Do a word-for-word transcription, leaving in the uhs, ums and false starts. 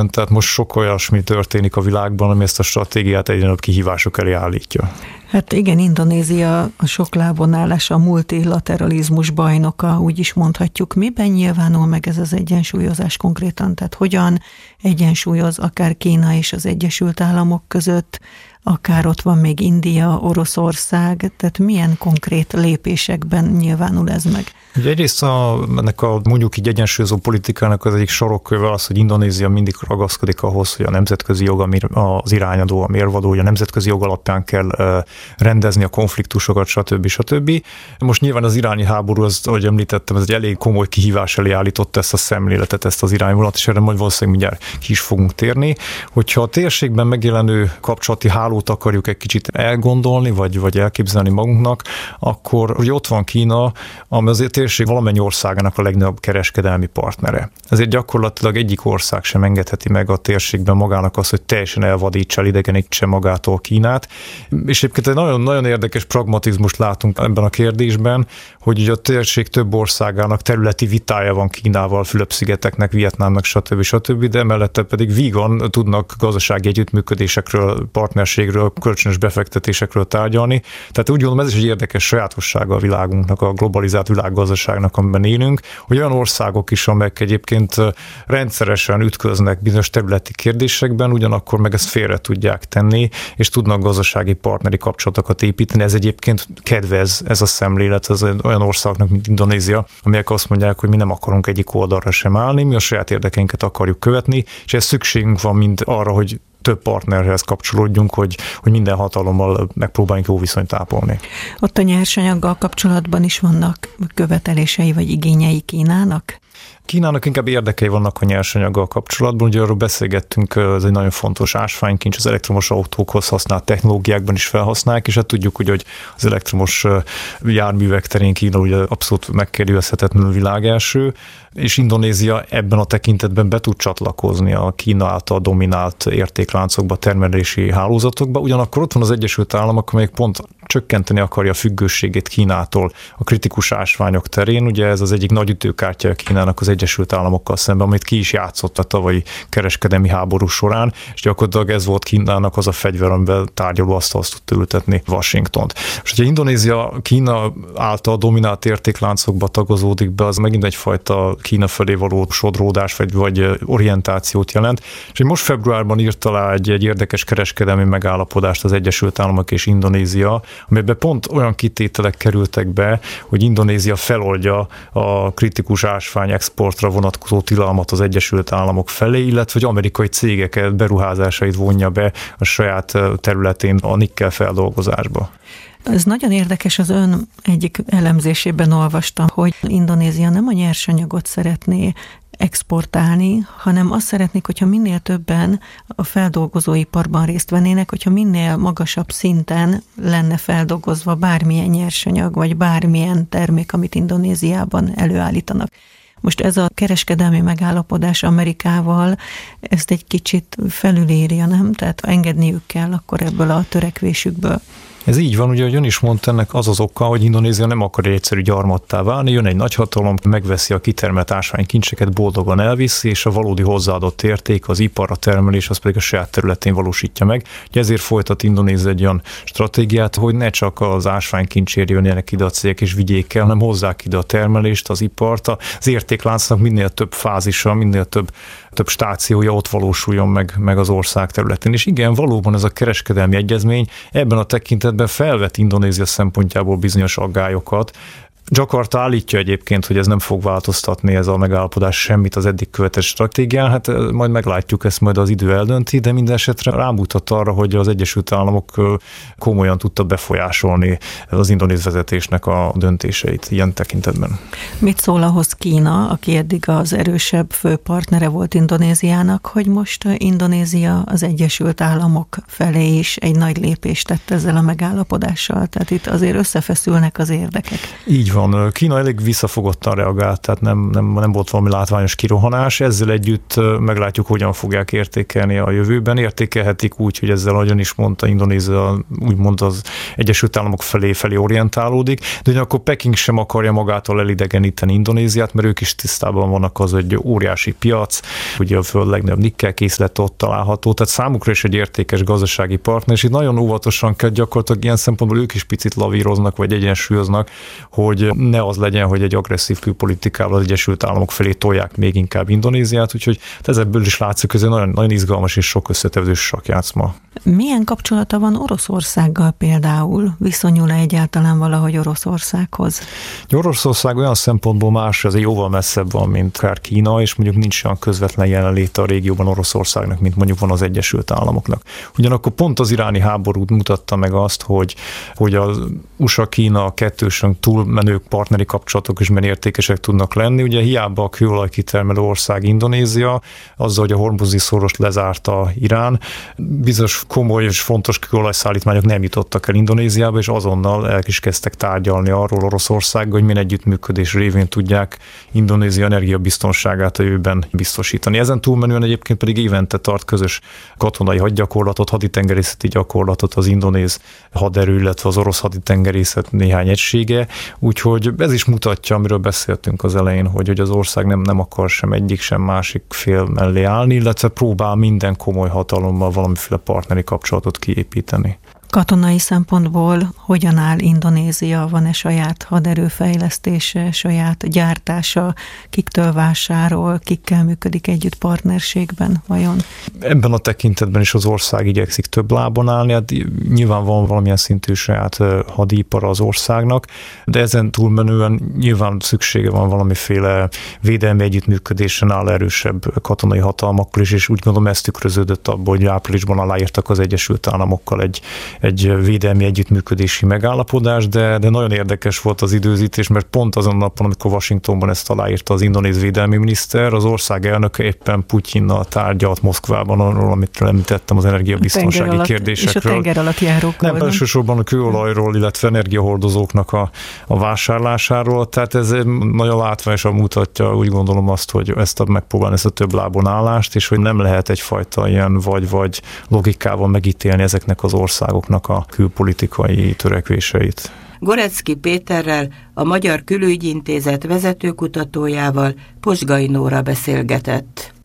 van, tehát most sok olyasmi történik a világban, ami ezt a stratégiát egyre nagyobb kihívások elé állítja. Hát igen, Indonézia a sok lábon állás, a multilateralizmus bajnoka, úgy is mondhatjuk. Miben nyilvánul meg ez az egyensúlyozás konkrétan? Tehát hogyan egyensúlyoz akár Kína és az Egyesült Államok között, akár ott van még India, Oroszország, tehát milyen konkrét lépésekben nyilvánul ez meg? Ugye egyrészt a, ennek a mondjuk így egyensúlyozó politikának az egyik sarokköve az, hogy Indonézia mindig ragaszkodik ahhoz, hogy a nemzetközi jog az irányadó, a mérvadó, hogy a nemzetközi jog alapján kell rendezni a konfliktusokat, stb. stb. Most nyilván az iráni háború, az, ahogy említettem, ez egy elég komoly kihívás elé állította ezt a szemléletet, ezt az irányvonalat, és erre majd valószínűleg mindjárt ki is fogunk térni. Hogyha a térségben megjelenő kapcsolati hálót akarjuk egy kicsit elgondolni, vagy, vagy elképzelni magunknak, akkor ugye ott van Kína, ami az térség valamennyi országának a legnagyobb kereskedelmi partnere. Ezért gyakorlatilag egyik ország sem engedheti meg a térségben magának azt, hogy teljesen elvadítsa, elidegenítse magától Kínát. És egyébként egy nagyon, nagyon érdekes pragmatizmust látunk ebben a kérdésben, hogy ugye a térség több országának területi vitája van Kínával, Fülöp-szigeteknek, Vietnámnak, stb. stb., de mellette pedig vígan tudnak gazdasági együttműködésekről, partnerségről, kölcsönös befektetésekről tárgyalni. Tehát úgy gondolom, ez is egy érdekes sajátossága a világunknak, a globalizált világgazdaságnak, amiben élünk, hogy olyan országok is, amelyek egyébként rendszeresen ütköznek bizonyos területi kérdésekben, ugyanakkor meg ezt félre tudják tenni, és tudnak gazdasági partneri kapcsolatokat építeni. Ez egyébként kedvez, ez a szemlélet, ez olyan országoknak, mint Indonézia, amelyek azt mondják, hogy mi nem akarunk egyik oldalra sem állni, mi a saját érdekeinket akarjuk követni, és ez szükségünk van mind arra, hogy több partnerhez kapcsolódjunk, hogy, hogy minden hatalommal megpróbáljunk jó viszonyt ápolni. Ott a nyersanyaggal kapcsolatban is vannak követelései vagy igényei Kínának? Kínának inkább érdekei vannak a nyersanyaggal kapcsolatban, ugye arról beszélgettünk, ez egy nagyon fontos ásványkincs, az elektromos autókhoz használt technológiákban is felhasználják, és hát tudjuk, ugye, hogy az elektromos járművek terén Kína ugye abszolút megkérdőjelezhetetlenül világelső, és Indonézia ebben a tekintetben be tud csatlakozni a Kína által dominált értékláncokba, termelési hálózatokba, ugyanakkor ott van az Egyesült Államok, amelyek pont csökkenteni akarja a függőségét Kínától a kritikus ásványok terén. Ugye ez az egyik nagy ütőkártya Kínának az Egyesült Államokkal szemben, amit ki is játszott a tavalyi kereskedelmi háború során, és gyakorlatilag ez volt Kínának az a fegyver, amivel tárgyalóasztalhoz tudta ültetni Washingtont. És hogyha Indonézia Kína által dominált értékláncokba tagozódik be, az megint egyfajta Kína felé való sodródás vagy, vagy orientációt jelent. És most februárban írt alá egy, egy érdekes kereskedelmi megállapodást az Egyesült Államok és Indonézia, amelyben pont olyan kitételek kerültek be, hogy Indonézia feloldja a kritikus ásvány exportra vonatkozó tilalmat az Egyesült Államok felé, illetve hogy amerikai cégeket, beruházásait vonja be a saját területén a nikkel feldolgozásba. Ez nagyon érdekes, az ön egyik elemzésében olvastam, hogy Indonézia nem a nyersanyagot szeretné exportálni, hanem azt szeretnék, hogyha minél többen a feldolgozóiparban részt vennének, hogyha minél magasabb szinten lenne feldolgozva bármilyen nyersanyag, vagy bármilyen termék, amit Indonéziában előállítanak. Most ez a kereskedelmi megállapodás Amerikával ezt egy kicsit felülírja, nem? Tehát engedniük kell akkor ebből a törekvésükből. Ez így van, ugye, hogy ön is mondta, ennek az az oka, hogy Indonézia nem akar egy egyszerű gyarmattá válni, jön egy nagyhatalom, megveszi a kitermelt ásványkincseket, boldogan elviszi, és a valódi hozzáadott érték, az ipar, a termelés, az pedig a saját területén valósítja meg. Ugye ezért folytat Indonézia egy olyan stratégiát, hogy ne csak az ásványkincsért jönjenek ide a cégek és vigyék el, hanem hozzák ide a termelést, az ipart, az értékláncnak minél több fázisa, minél több több stációja ott valósuljon meg, meg az ország területén. És igen, valóban ez a kereskedelmi egyezmény ebben a tekintetben felvet Indonézia szempontjából bizonyos aggályokat. Jakarta állítja egyébként, hogy ez nem fog változtatni, ez a megállapodás semmit az eddig követett stratégián, hát majd meglátjuk, ezt majd az idő eldönti, de minden esetre rámutat arra, hogy az Egyesült Államok komolyan tudta befolyásolni az indonéz vezetésnek a döntéseit ilyen tekintetben. Mit szól ahhoz Kína, aki eddig az erősebb főpartnere volt Indonéziának, hogy most Indonézia az Egyesült Államok felé is egy nagy lépést tett ezzel a megállapodással, tehát itt azért összefeszülnek az érdekek. Így van. van. Kína elég visszafogottan reagált, tehát nem, nem, nem volt valami látványos kirohanás. Ezzel együtt meglátjuk, hogyan fogják értékelni a jövőben. Értékelhetik úgy, hogy ezzel, ahogyan is mondta, Indonézia úgymond az Egyesült Államok felé, felé orientálódik, de ugyanakkor Peking sem akarja magától elidegeníteni Indonéziát, mert ők is tisztában vannak az, hogy óriási piac, ugye a föld legnagyobb nikkel készlet ott található, tehát számukra is egy értékes gazdasági partner, és itt nagyon óvatosan kell, gyakorlatilag ilyen szempontból ők is picit lavíroznak, vagy egyensúlyoznak, hogy ne az legyen, hogy egy agresszív külpolitikával az Egyesült Államok felé tolják még inkább Indonéziát, úgyhogy ez ebből is látszik, hogy ez egy nagyon, nagyon izgalmas és sok összetevős sakjátszma. Milyen kapcsolata van Oroszországgal például? Viszonyul-e egyáltalán valahogy Oroszországhoz? Oroszország olyan szempontból más, azért jóval messzebb van, mint akár Kína, és mondjuk nincs olyan közvetlen jelenléte a régióban Oroszországnak, mint mondjuk van az Egyesült Államoknak. Ugyanakkor pont az iráni háború mutatta meg azt, hogy, hogy az u es á-Kína kettősen túlmenő partneri kapcsolatok is milyen értékesek tudnak lenni. Ugye hiába a kőolajkitermelő ország Indonézia, azzal, hogy a Hormuzi szorost lezárta Irán, bizonyos komoly és fontos kőolajszállítmányok nem jutottak el Indonéziába, és azonnal el is kezdtek tárgyalni arról Oroszországgal, hogy milyen együttműködés révén tudják Indonézia energiabiztonságát a jövőben biztosítani. Ezen túlmenően egyébként pedig évente tart közös katonai hadgyakorlatot, haditengerészeti gyakorlatot az indonéz haderő, illetve az orosz haditengerészet néhány egysége, úgyhogy ez is mutatja, amiről beszéltünk az elején, hogy, hogy az ország nem, nem akar sem egyik, sem másik fél mellé állni, illetve próbál minden komoly hatalommal valamiféle partneri kapcsolatot kiépíteni. Katonai szempontból hogyan áll Indonézia? Van-e saját haderőfejlesztése, saját gyártása, kiktől vásárol, kikkel működik együtt partnerségben vajon? Ebben a tekintetben is az ország igyekszik több lábon állni, hát nyilván van valamilyen szintű saját hadipara az országnak, de ezen túlmenően nyilván szüksége van valamiféle védelmi együttműködésen áll erősebb katonai hatalmakkal is, és úgy gondolom ezt tükröződött abból, hogy áprilisban aláírtak az Egyesült Államokkal egy egy védelmi együttműködési megállapodás, de, de nagyon érdekes volt az időzítés, mert pont azon napon, amikor Washingtonban ezt aláírta az indonéz védelmi miniszter, az ország elnöke éppen Putyinnal tárgyalt Moszkvában arról, amit említettem, az energiabiztonsági alatt, kérdésekről. És a tenger alatt járókról. Nem, elsősorban a kőolajról, illetve energiahordozóknak a, a vásárlásáról, tehát ez nagyon látványosan mutatja, úgy gondolom azt, hogy ezt a megpróbálni ezt a több lábon állást, és hogy nem lehet egyfajta ilyen vagy-vagy logikával megítélni ezeknek az országoknak a külpolitikai törekvéseit. Gorecki Péterrel, a Magyar Külügyintézet vezetőkutatójával Posgai Nóra beszélgetett.